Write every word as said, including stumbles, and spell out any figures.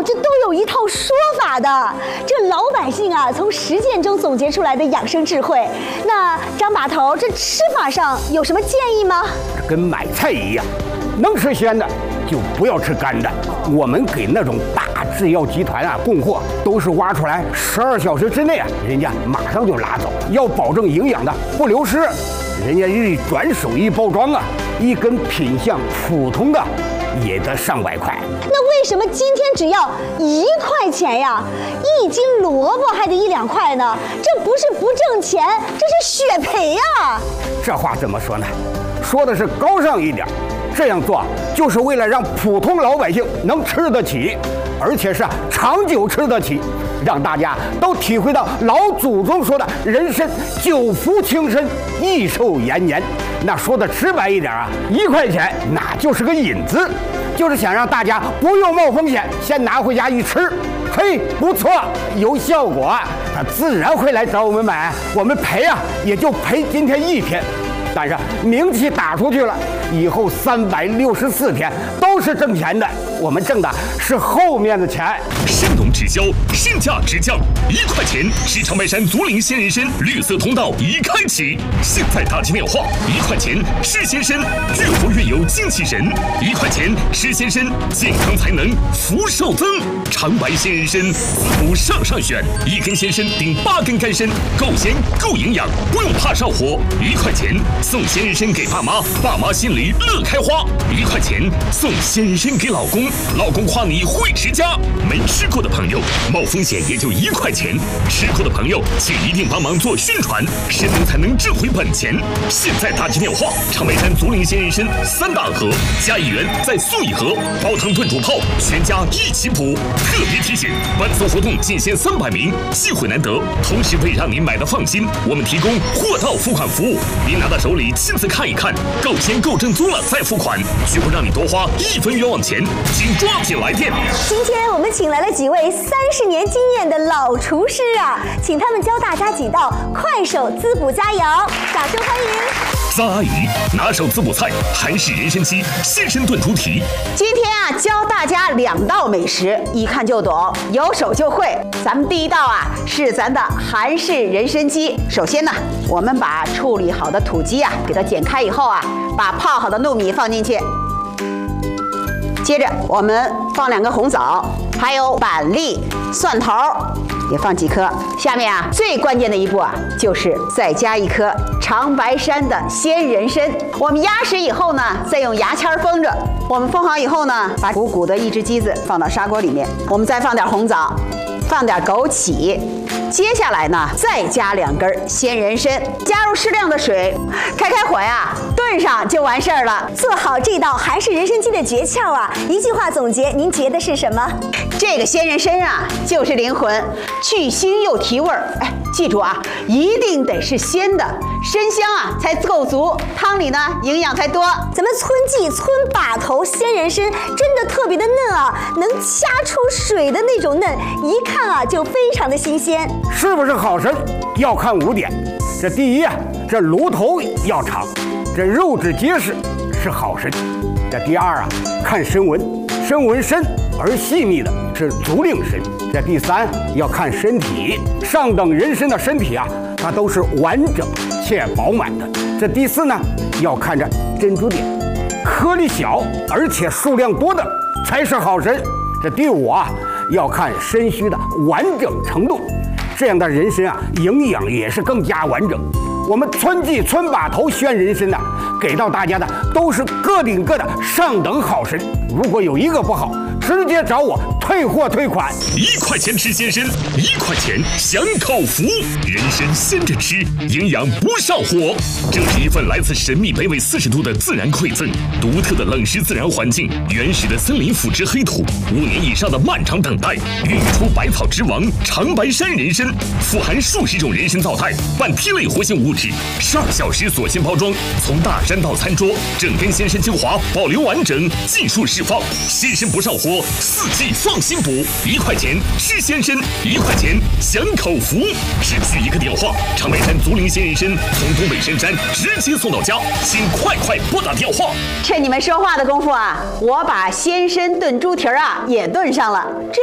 这都有一套说法的。这老百姓啊，从实践中总结出来的养生智慧。那张把头，这吃法上有什么建议吗？ 跟买菜一样，能吃鲜的就不要吃干的。我们给那种大制药集团啊供货，都是挖出来十二小时之内啊，人家马上就拉走，要保证营养的不流失。人家一转手一包装啊，一根品相普通的也得上百块。 那为什么今天只要一块钱呀？一斤萝卜还得一两块呢？这不是不挣钱，这是血赔呀！ 这话怎么说呢？说的是高尚一点，这样做就是为了让普通老百姓能吃得起，而且是长久吃得起，让大家都体会到老祖宗说的人参久服轻身，益寿延年。那说的直白一点啊，一块钱那就是个引子，就是想让大家不用冒风险，先拿回家一吃，嘿，不错，有效果，他自然会来找我们买。我们赔啊，也就赔今天一天。但是名气打出去了，以后三百六十四天都是挣钱的，我们挣的是后面的钱。 神农直销，身价直降，一块钱是长白山竹林鲜人参绿色通道已开启，现在打起电话，一块钱吃鲜参，越活越有精气神，一块钱吃鲜参，健康才能福寿增。长白鲜人参，滋补上上选，一根鲜参顶八根干参，够鲜够营养，不用怕上火，一块钱。送鲜人参给爸妈，爸妈心里乐开花。一块钱送鲜人参给老公，老公夸你会持家。没吃过的朋友，冒风险也就一块钱；吃过的朋友，请一定帮忙做宣传，神农才能挣回本钱。现在打起电话，长白山竹林鲜人参三大盒加一元再送一盒，煲汤炖煮泡，全家一起补。特别提醒，本次活动仅限三百名，机会难得，同时为让您买的放心，我们提供货到付款服务，您拿到手里亲自看一看，够钱够正宗了再付款，绝不让你多花一分冤枉钱，请抓紧来电。 今天我们请来了几位三十年经验的老厨师啊，请他们教大家几道快手滋补佳肴，掌声欢迎。 张阿姨拿手滋补菜韩式人参鸡鲜参炖猪蹄。 今天啊，教大家两道美食，一看就懂，有手就会。咱们第一道啊是咱的韩式人参鸡。首先呢，我们把处理好的土鸡啊给它剪开以后啊，把泡好的糯米放进去。接着我们放两个红枣，还有板栗、蒜头，也放几颗。下面啊，最关键的一步啊，就是再加一颗长白山的鲜人参。我们压实以后呢，再用牙签封着。我们封好以后呢，把鼓鼓的一只鸡子放到砂锅里面，我们再放点红枣，放点枸杞。接下来呢，再加两根鲜人参，加入适量的水，开开火呀，炖上就完事儿了。 做好这道韩式人参鸡的诀窍啊，一句话总结，您觉得是什么？ 这个鲜人参啊，就是灵魂，去腥又提味儿。哎，记住啊，一定得是鲜的，参香啊才够足，汤里呢营养才多。 咱们村记村把头鲜人参真的特别的嫩啊，能掐出水的那种嫩，一看啊就非常的新鲜。 是不是好参要看五点，这第一啊，这炉头要长，这肉质结实是好参。这第二啊，看参纹，参纹深而细密的是竹令参。这第三要看身体，上等人参的身体啊，它都是完整且饱满的。这第四呢，要看着珍珠点，颗粒小而且数量多的才是好参。这第五啊，要看参须的完整程度，这样的人参啊，营养也是更加完整。我们村记村把头鲜人参呢、啊，给到大家的都是个顶个的上等好参。如果有一个不好，直接找我退货退款。 一块钱吃鲜参，一块钱享口福。人参鲜着吃，营养不上火。这是一份来自神秘北纬四十度的自然馈赠，独特的冷湿自然环境，原始的森林腐殖黑土，五年以上的漫长等待，孕育出百草之王长白山人参，富含数十种人参皂肽、半萜类活性物质，十二小时锁鲜包装，从大山到餐桌，整根鲜参精华保留完整，尽数释放。鲜参不上火，四季放心补。一块钱吃鲜参，一块钱享口福。只需一个电话，长白山竹林鲜人参从东北深山直接送到家，请快快拨打电话。 趁你们说话的功夫啊，我把鲜参炖猪蹄儿啊也炖上了。这